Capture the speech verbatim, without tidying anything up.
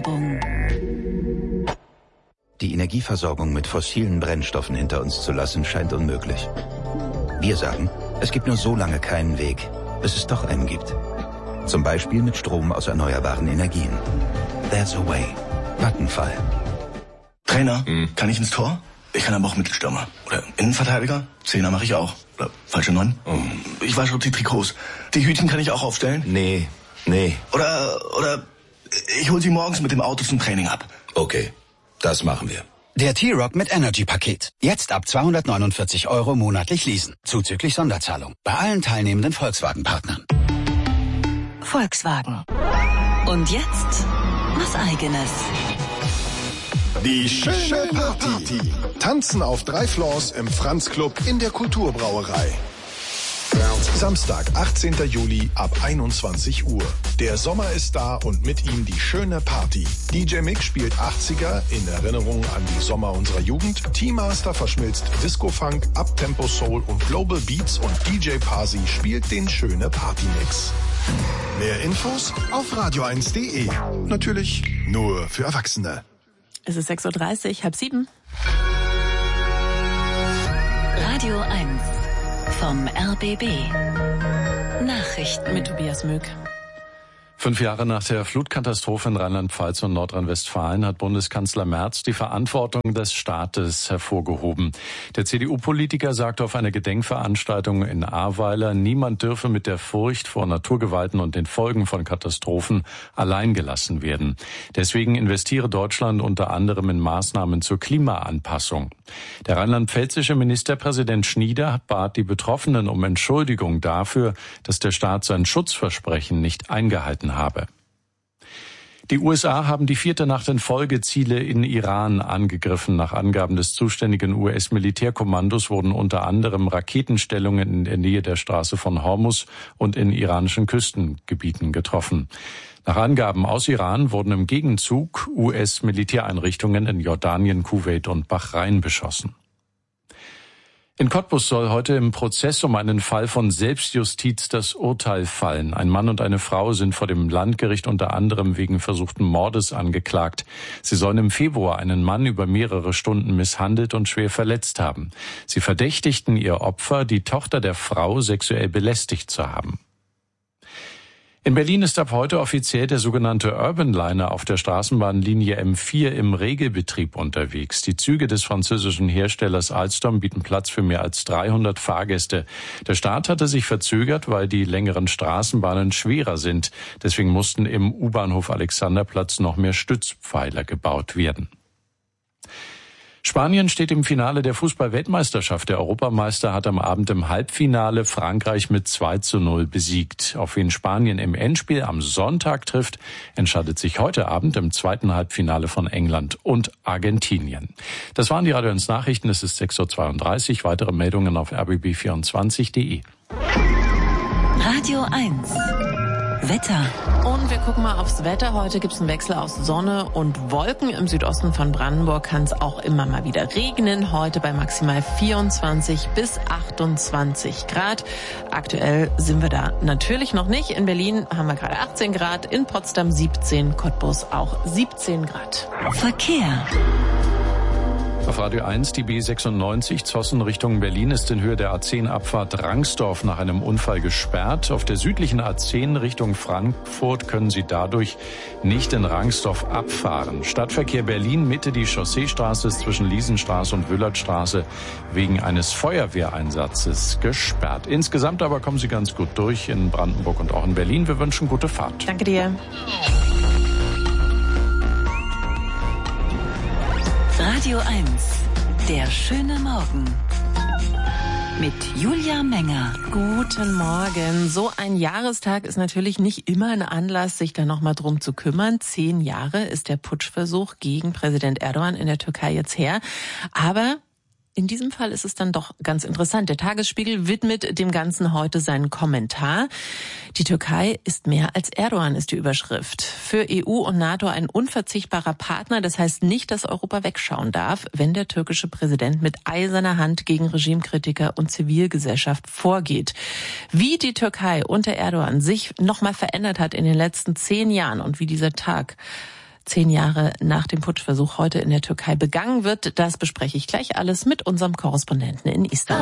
Werbung. Die Energieversorgung mit fossilen Brennstoffen hinter uns zu lassen, scheint unmöglich. Wir sagen, es gibt nur so lange keinen Weg, bis es doch einen gibt. Zum Beispiel mit Strom aus erneuerbaren Energien. There's a way. Vattenfall. Trainer, hm. kann ich ins Tor? Ich kann aber auch Mittelstürmer. Oder Innenverteidiger? Zehner mache ich auch. Oder falsche Neun? Oh. Ich wasche die Trikots. Die Hütchen kann ich auch aufstellen? Nee, nee. Oder, oder ich hole sie morgens mit dem Auto zum Training ab. Okay, das machen wir. Der T-Rock mit Energy-Paket. Jetzt ab zweihundertneunundvierzig Euro monatlich leasen. Zuzüglich Sonderzahlung. Bei allen teilnehmenden Volkswagen-Partnern. Volkswagen. Und jetzt was Eigenes. Die schöne Party. Tanzen auf drei Floors im Franz Club in der Kulturbrauerei. Samstag, achtzehnten Juli ab einundzwanzig Uhr. Der Sommer ist da und mit ihm die schöne Party. D J Mick spielt achtziger in Erinnerung an die Sommer unserer Jugend. T-Master verschmilzt Disco-Funk, Uptempo-Soul und Global Beats und D J Parsi spielt den schöne Party-Mix. Mehr Infos auf radio eins punkt de. Natürlich nur für Erwachsene. Es ist sechs Uhr dreißig, halb sieben. Radio eins vom R B B. Nachrichten mit Tobias Möck. Fünf Jahre nach der Flutkatastrophe in Rheinland-Pfalz und Nordrhein-Westfalen hat Bundeskanzler Merz die Verantwortung des Staates hervorgehoben. Der C D U-Politiker sagte auf einer Gedenkveranstaltung in Ahrweiler, niemand dürfe mit der Furcht vor Naturgewalten und den Folgen von Katastrophen allein gelassen werden. Deswegen investiere Deutschland unter anderem in Maßnahmen zur Klimaanpassung. Der rheinland-pfälzische Ministerpräsident Schnieder bat die Betroffenen um Entschuldigung dafür, dass der Staat sein Schutzversprechen nicht eingehalten habe. Die U S A haben die vierte Nacht in Folge Ziele in Iran angegriffen. Nach Angaben des zuständigen U S-Militärkommandos wurden unter anderem Raketenstellungen in der Nähe der Straße von Hormuz und in iranischen Küstengebieten getroffen. Nach Angaben aus Iran wurden im Gegenzug U S-Militäreinrichtungen in Jordanien, Kuwait und Bahrain beschossen. In Cottbus soll heute im Prozess um einen Fall von Selbstjustiz das Urteil fallen. Ein Mann und eine Frau sind vor dem Landgericht unter anderem wegen versuchten Mordes angeklagt. Sie sollen im Februar einen Mann über mehrere Stunden misshandelt und schwer verletzt haben. Sie verdächtigten ihr Opfer, die Tochter der Frau, sexuell belästigt zu haben. In Berlin ist ab heute offiziell der sogenannte Urban Liner auf der Straßenbahnlinie M vier im Regelbetrieb unterwegs. Die Züge des französischen Herstellers Alstom bieten Platz für mehr als dreihundert Fahrgäste. Der Start hatte sich verzögert, weil die längeren Straßenbahnen schwerer sind. Deswegen mussten im U-Bahnhof Alexanderplatz noch mehr Stützpfeiler gebaut werden. Spanien steht im Finale der Fußball-Weltmeisterschaft. Der Europameister hat am Abend im Halbfinale Frankreich mit zwei zu null besiegt. Auf wen Spanien im Endspiel am Sonntag trifft, entscheidet sich heute Abend im zweiten Halbfinale von England und Argentinien. Das waren die Radio eins Nachrichten. Es ist sechs Uhr zweiunddreißig. Weitere Meldungen auf r b b vierundzwanzig punkt de. Radio eins. Wetter. Und wir gucken mal aufs Wetter. Heute gibt es einen Wechsel aus Sonne und Wolken. Im Südosten von Brandenburg kann es auch immer mal wieder regnen. Heute bei maximal vierundzwanzig bis achtundzwanzig Grad. Aktuell sind wir da natürlich noch nicht. In Berlin haben wir gerade achtzehn Grad, in Potsdam siebzehn, Cottbus auch siebzehn Grad. Verkehr. Auf Radio eins, die B sechsundneunzig, Zossen Richtung Berlin ist in Höhe der A zehn Abfahrt Rangsdorf nach einem Unfall gesperrt. Auf der südlichen A zehn Richtung Frankfurt können Sie dadurch nicht in Rangsdorf abfahren. Stadtverkehr Berlin Mitte, die Chausseestraße ist zwischen Liesenstraße und Wüllertstraße wegen eines Feuerwehreinsatzes gesperrt. Insgesamt aber kommen Sie ganz gut durch in Brandenburg und auch in Berlin. Wir wünschen gute Fahrt. Danke dir. Radio eins, der schöne Morgen. Mit Julia Menger. Guten Morgen. So ein Jahrestag ist natürlich nicht immer ein Anlass, sich da nochmal drum zu kümmern. Zehn Jahre ist der Putschversuch gegen Präsident Erdogan in der Türkei jetzt her. Aber in diesem Fall ist es dann doch ganz interessant. Der Tagesspiegel widmet dem Ganzen heute seinen Kommentar. Die Türkei ist mehr als Erdogan, ist die Überschrift. Für E U und NATO ein unverzichtbarer Partner. Das heißt nicht, dass Europa wegschauen darf, wenn der türkische Präsident mit eiserner Hand gegen Regimekritiker und Zivilgesellschaft vorgeht. Wie die Türkei unter Erdogan sich nochmal verändert hat in den letzten zehn Jahren und wie dieser Tag zehn Jahre nach dem Putschversuch heute in der Türkei begangen wird. Das bespreche ich gleich alles mit unserem Korrespondenten in Istanbul.